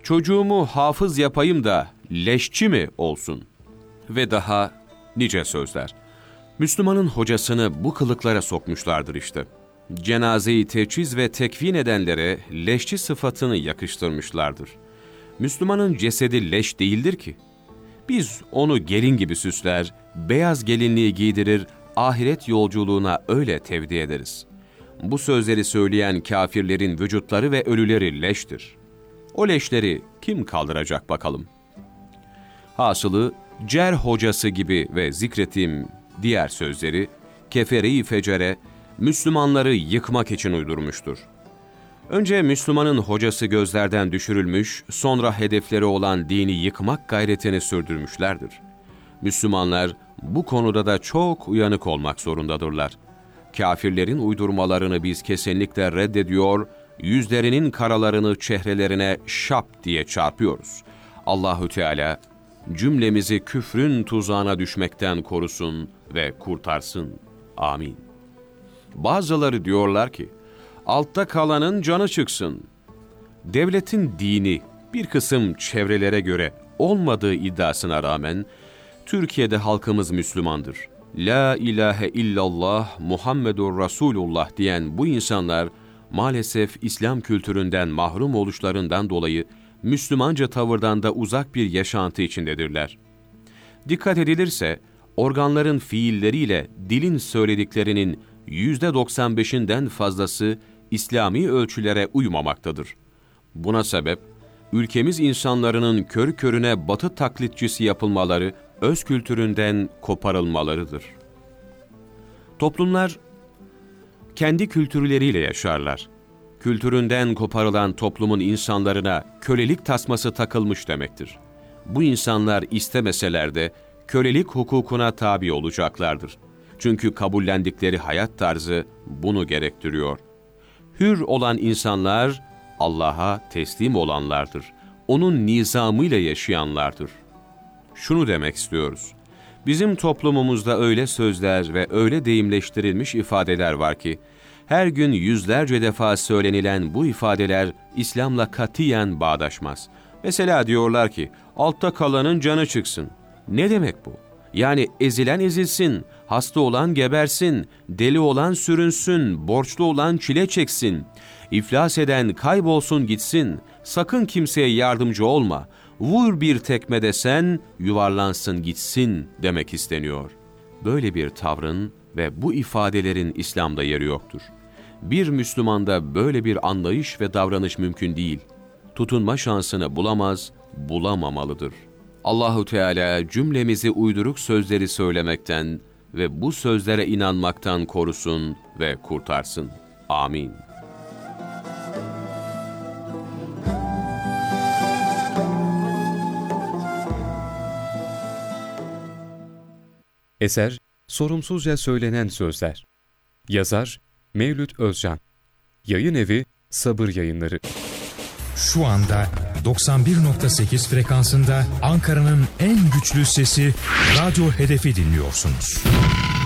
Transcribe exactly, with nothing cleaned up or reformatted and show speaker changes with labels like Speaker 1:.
Speaker 1: çocuğumu hafız yapayım da leşçi mi olsun? Ve daha nice sözler. Müslümanın hocasını bu kılıklara sokmuşlardır işte. Cenazeyi teçhiz ve tekfin edenlere leşçi sıfatını yakıştırmışlardır. Müslümanın cesedi leş değildir ki. Biz onu gelin gibi süsler, beyaz gelinliği giydirir, ahiret yolculuğuna öyle tevdi ederiz. Bu sözleri söyleyen kâfirlerin vücutları ve ölüleri leştir. O leşleri kim kaldıracak bakalım? Hasılı, Cer hocası gibi ve zikrettiğim diğer sözleri, kefere-i fecere, Müslümanları yıkmak için uydurmuştur. Önce Müslümanın hocası gözlerden düşürülmüş, sonra hedefleri olan dini yıkmak gayretini sürdürmüşlerdir. Müslümanlar bu konuda da çok uyanık olmak zorundadırlar. Kâfirlerin uydurmalarını biz kesinlikle reddediyor, yüzlerinin karalarını çehrelerine şap diye çarpıyoruz. Allahü Teala cümlemizi küfrün tuzağına düşmekten korusun ve kurtarsın. Amin. Bazıları diyorlar ki, altta kalanın canı çıksın. Devletin dini bir kısım çevrelere göre olmadığı iddiasına rağmen, Türkiye'de halkımız Müslümandır. La ilahe illallah Muhammedur Resulullah diyen bu insanlar, maalesef İslam kültüründen mahrum oluşlarından dolayı, Müslümanca tavırdan da uzak bir yaşantı içindedirler. Dikkat edilirse, organların fiilleriyle dilin söylediklerinin yüzde doksan beşinden fazlası İslami ölçülere uymamaktadır. Buna sebep, ülkemiz insanlarının körü körüne batı taklitçisi yapılmaları, öz kültüründen koparılmalarıdır. Toplumlar kendi kültürleriyle yaşarlar. Kültüründen koparılan toplumun insanlarına kölelik tasması takılmış demektir. Bu insanlar istemeseler de kölelik hukukuna tabi olacaklardır. Çünkü kabullendikleri hayat tarzı bunu gerektiriyor. Hür olan insanlar Allah'a teslim olanlardır. Onun nizamıyla yaşayanlardır. Şunu demek istiyoruz. Bizim toplumumuzda öyle sözler ve öyle deyimleştirilmiş ifadeler var ki, her gün yüzlerce defa söylenilen bu ifadeler İslam'la katiyen bağdaşmaz. Mesela diyorlar ki, altta kalanın canı çıksın. Ne demek bu? Yani ezilen ezilsin, hasta olan gebersin, deli olan sürünsün, borçlu olan çile çeksin, iflas eden kaybolsun gitsin, sakın kimseye yardımcı olma, vur bir tekme desen yuvarlansın gitsin demek isteniyor. Böyle bir tavrın ve bu ifadelerin İslam'da yeri yoktur. Bir Müslümanda böyle bir anlayış ve davranış mümkün değil. Tutunma şansını bulamaz, bulamamalıdır. Allahu Teala cümlemizi uyduruk sözleri söylemekten ve bu sözlere inanmaktan korusun ve kurtarsın. Amin.
Speaker 2: Eser, Sorumsuzca Söylenen Sözler. Yazar, Mevlüt Özcan. Yayın evi, Sabır Yayınları.
Speaker 3: Şu anda doksan bir nokta sekiz frekansında Ankara'nın en güçlü sesi Radyo Hedef'i dinliyorsunuz.